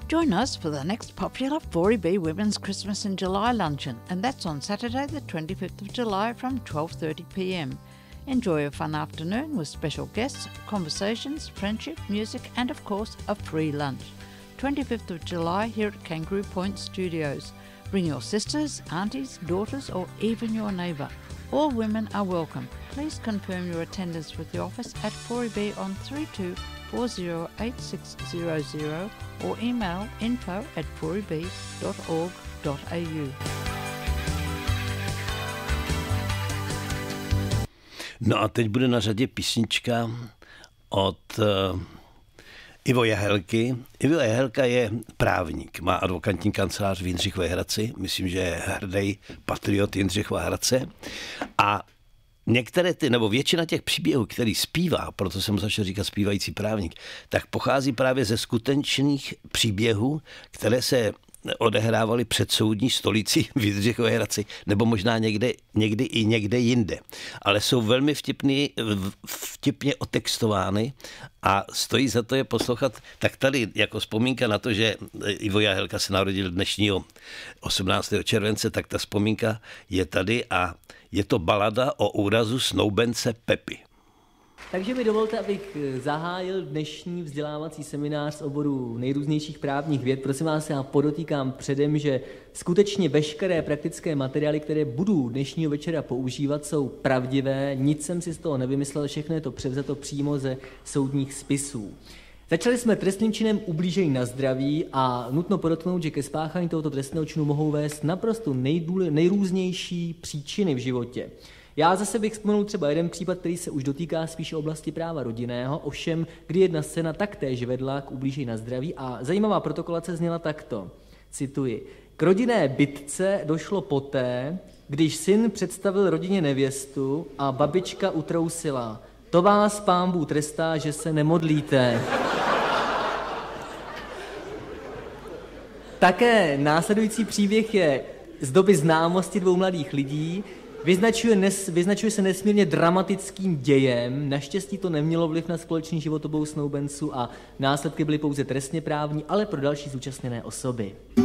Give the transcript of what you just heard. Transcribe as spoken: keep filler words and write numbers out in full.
Join us for the next popular four E B Women's Christmas in July luncheon, and that's on Saturday the twenty-fifth of July from twelve thirty p m. Enjoy a fun afternoon with special guests, conversations, friendship, music and of course a free lunch. twenty-fifth of July here at Kangaroo Point Studios. Bring your sisters, aunties, daughters or even your neighbour. All women are welcome. Please confirm your attendance with the office at four E B on three two four zero eight six zero zero or email info at four e b dot org dot a u. No a teď bude na řadě písnička od uh, Ivo Jahelky. Ivo Jahelka je právník, má advokátní kancelář v Jindřichově Hradci, myslím, že je hrdý patriot Jindřichova Hradce a některé ty, nebo většina těch příběhů, který zpívá, proto jsem začal říkat zpívající právník, tak pochází právě ze skutečných příběhů, které se odehrávaly před soudní stolicí v Jindřichově Hradci, nebo možná někde, někdy i někde jinde. Ale jsou velmi vtipný, vtipně otextovány a stojí za to je poslouchat. Tak tady jako vzpomínka na to, že Ivo Jahelka se narodil dnešního osmnáctého července, tak ta vzpomínka je tady a je to balada o úrazu snoubence Pepy. Takže mi dovolte, abych zahájil dnešní vzdělávací seminář z oboru nejrůznějších právních věd. Prosím vás, já podotýkám předem, že skutečně veškeré praktické materiály, které budu dnešního večera používat, jsou pravdivé, nic jsem si z toho nevymyslel, všechno je to převzato přímo ze soudních spisů. Začali jsme trestným činem ublížení na zdraví a nutno podotknout, že ke spáchání tohoto trestného činu mohou vést naprosto nejdůle, nejrůznější příčiny v životě. Já zase bych vzpomenul třeba jeden případ, který se už dotýká spíše oblasti práva rodinného, ovšem kdy jedna scéna taktéž vedla k ublížení na zdraví a zajímavá protokolace zněla takto, cituji, k rodinné bitce došlo poté, když syn představil rodině nevěstu a babička utrousila, to vás pán Bůh trestá, že se nemodlíte. Také následující příběh je z doby známosti dvou mladých lidí, Vyznačuje, nes, vyznačuje se nesmírně dramatickým dějem, naštěstí to nemělo vliv na společný život obou snoubenců a následky byly pouze trestně právní, ale pro další zúčastněné osoby.